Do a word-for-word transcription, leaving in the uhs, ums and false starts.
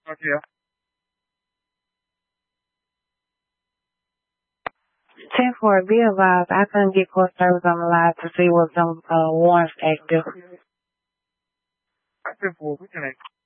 Okay. ten four, be advised, I couldn't get court service on the line to see what some uh, warrants active. ten four, we can